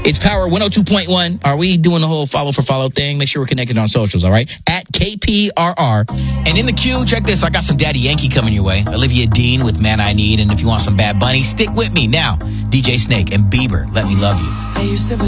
It's Power 102.1. Are we doing the whole follow for follow thing? Make sure we're connected on socials, all right? At KPRR. And in the queue, check this. I got some Daddy Yankee coming your way. Olivia Dean with Man I Need. And if you want some Bad Bunny, stick with me. Now, DJ Snake and Bieber, Let Me Love You. I used to